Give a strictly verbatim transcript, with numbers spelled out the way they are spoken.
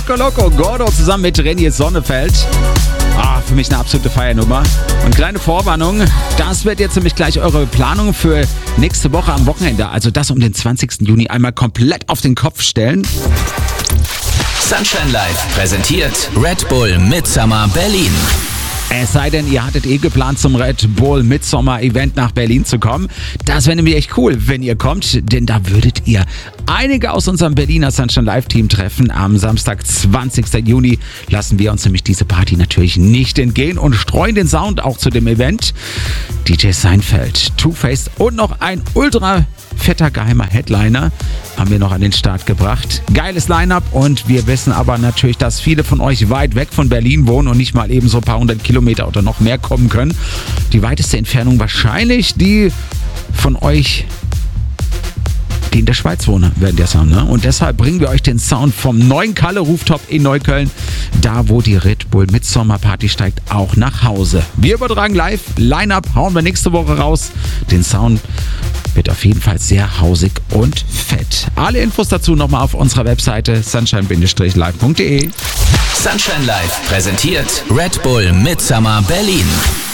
Loco Loco Gordo zusammen mit René Sonnefeld. Ah, für mich eine absolute Feiernummer. Und kleine Vorwarnung, das wird jetzt nämlich gleich eure Planung für nächste Woche am Wochenende, also das um den zwanzigsten Juni, einmal komplett auf den Kopf stellen. Sunshine Live präsentiert Red Bull Midsummer Berlin. Es sei denn, ihr hattet eh geplant, zum Red Bull Midsummer Event nach Berlin zu kommen. Das wäre nämlich echt cool, wenn ihr kommt, denn da würdet ihr einige aus unserem Berliner Sunshine Live Team treffen. Am Samstag, zwanzigsten Juni, lassen wir uns nämlich diese Party natürlich nicht entgehen und streuen den Sound auch zu dem Event. D J Seinfeld, Two-Face und noch ein ultra fetter geheimer Headliner haben wir noch an den Start gebracht. Geiles Line-Up und wir wissen aber natürlich, dass viele von euch weit weg von Berlin wohnen und nicht mal eben so ein paar hundert Kilometer oder noch mehr kommen können. Die weiteste Entfernung wahrscheinlich die von euch, die in der Schweiz wohnen, werden das haben. Ne? Und deshalb bringen wir euch den Sound vom neuen Kalle Rooftop in Neukölln, da wo die Red Bull Midsummer Party steigt, auch nach Hause. Wir übertragen live, Line-Up hauen wir nächste Woche raus. Den Sound wird auf jeden Fall sehr hausig und fett. Alle Infos dazu nochmal auf unserer Webseite sunshine live punkt de. Sunshine Live präsentiert Red Bull Midsummer Berlin.